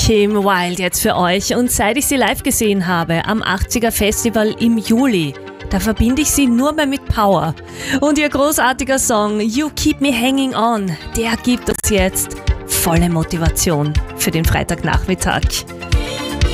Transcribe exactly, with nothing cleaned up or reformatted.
Kim Wilde jetzt für euch. Und seit ich sie live gesehen habe am achtziger Festival im Juli, da verbinde ich sie nur mehr mit Power. Und ihr großartiger Song You Keep Me Hanging On, der gibt uns jetzt volle Motivation für den Freitagnachmittag.